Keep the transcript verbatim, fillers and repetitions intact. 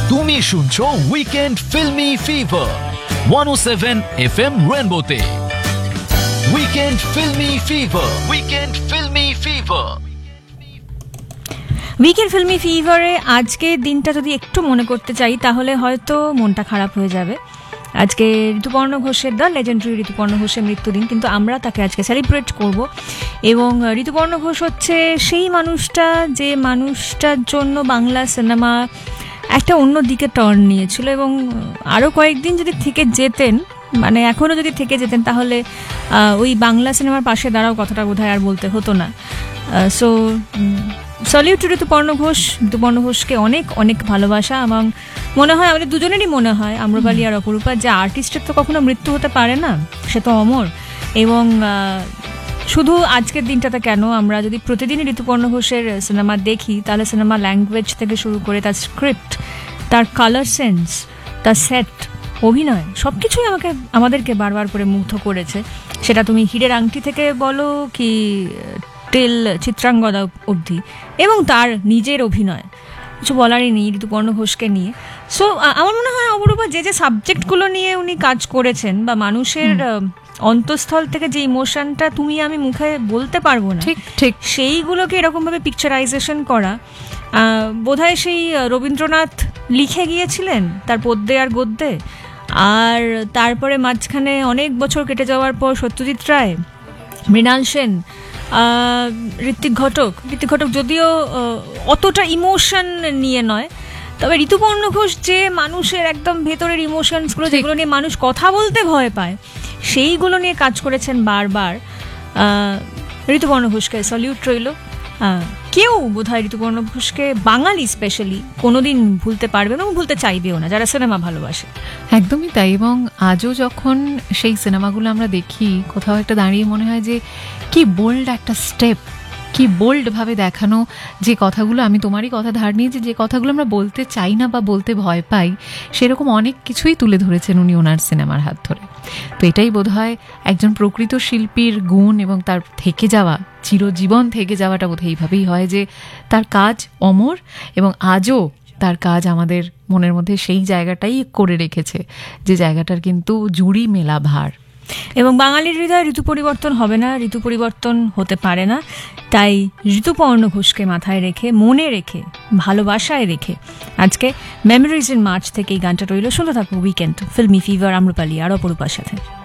তুমি শুনছো weekend filmi fever one ও seven F M রেনবোতে। Weekend filmi fever, weekend filmi fever. Weekend filmi ফিভারে আজকে দিনটা যদি একটু মনে করতে চাই তাহলে হয়তো মনটা খারাপ হয়ে যাবে। আজকে ঋতুপর্ণ ঘোষের, দ্য লেজেন্ডারি ঋতুপর্ণ ঘোষের মৃত্যুদিন, কিন্তু আমরা তাকে আজকে সেলিব্রেট করব। এবং ঋতুপর্ণ ঘোষ হচ্ছে সেই মানুষটা যে মানুষটার জন্য বাংলা সিনেমা একটা অন্য দিকে টার্ন নিয়েছিল, এবং আরও কয়েকদিন যদি থেকে যেতেন, মানে এখনও যদি থেকে যেতেন, তাহলে ওই বাংলা সিনেমার পাশে দাঁড়াও কথাটা বোধহয় আর বলতে হতো না। So solute two Rituparno Ghosh. Rituparno ঘোষকে অনেক অনেক ভালোবাসা, এবং মনে হয় আমাদের দুজনেরই মনে হয়, আম্রপালি আর অপরূপা, যে আর্টিস্টের তো কখনো মৃত্যু হতে পারে না, সে তো অমর। এবং শুধু আজকের দিনটাতে কেন, আমরা যদি প্রতিদিনই ঋতুপর্ণ ঘোষের সিনেমা দেখি, তাহলে সিনেমা ল্যাঙ্গুয়েজ থেকে শুরু করে তার স্ক্রিপ্ট, তার কালার সেন্স, তার সেট, অভিনয়, সব কিছুই আমাকে আমাদেরকে বারবার করে মুগ্ধ করেছে। সেটা তুমি হীরের আংটি থেকে বলো কি টেল চিত্রাঙ্গদা অবধি, এবং তার নিজের অভিনয়, কিছু বলারই নেই ঋতুপর্ণ ঘোষকে নিয়ে। সো আমার মনে হয় অপরূপা যে যে সাবজেক্টগুলো নিয়ে উনি কাজ করেছেন, বা মানুষের অন্তঃস্থল থেকে যে ইমোশনটা তুমি আমি মুখে বলতে পারবো না, ঠিক ঠিক সেইগুলোকে এরকমভাবে পিকচারাইজেশন করা, বোধহয় সেই রবীন্দ্রনাথ লিখে গিয়েছিলেন তার পদ্যে আর গদ্যে। আর তারপরে মাঝখানে অনেক বছর কেটে যাওয়ার পর সত্যজিৎ রায়, মৃণাল সেন, ঋত্বিক ঘটক ঋত্বিক ঘটক যদিও অতটা ইমোশন নিয়ে নয়, তবে ঋতুপর্ণ ঘোষ যে মানুষের একদম ভেতরের ইমোশনসগুলো, যেগুলো নিয়ে মানুষ কথা বলতে ভয় পায়, সেইগুলো নিয়ে কাজ করেছেন বারবার। ঋতুপর্ণ ঘোষকে স্যালিউট রইল। কেউ বোধহয় ঋতুপর্ণ ঘোষকে, বাঙালি স্পেশালি, কোনোদিন ভুলতে পারবে না, ভুলতে চাইবেও না, যারা সিনেমা ভালোবাসে। একদমই তাই। এবং আজও যখন সেই সিনেমাগুলো আমরা দেখি, কোথাও একটা দাঁড়িয়ে মনে হয় যে কি বোল্ড একটা স্টেপ, কি বোল্ডভাবে দেখানো যে কথাগুলো, আমি তোমারই কথা ধার নিয়েছি, যে কথাগুলো আমরা বলতে চাই না বা বলতে ভয় পাই, সেরকম অনেক কিছুই তুলে ধরেছেন উনি ওনার সিনেমার হাত ধরে। তো এটাই বোধহয় একজন প্রকৃত শিল্পীর গুণ, এবং তার থেকে যাওয়া, চিরজীবন থেকে যাওয়াটা বোধহয় এইভাবেই হয়, যে তার কাজ অমর, এবং আজও তার কাজ আমাদের মনের মধ্যে সেই জায়গাটাই করে রেখেছে, যে জায়গাটার কিন্তু জুড়ি মেলা ভার। এবং বাঙালির হৃদয় ঋতু পরিবর্তন হবে না, ঋতু পরিবর্তন হতে পারে না। তাই ঋতুপর্ণ ঘোষকে মাথায় রেখে, মনে রেখে, ভালোবাসায় রেখে আজকে মেমোরিজ ইন মার্চ থেকে এই গানটা রইল। শুনতে থাকবো উইকেন্ড ফিল্মি ফিভার, আম্রপালি আর অপরূপার সাথে।